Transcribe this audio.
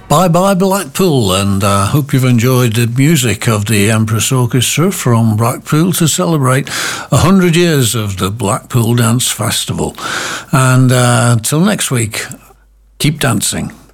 Bye bye Blackpool, and I hope you've enjoyed the music of the Empress Orchestra from Blackpool to celebrate 100 years of the Blackpool Dance Festival. And till next week, keep dancing.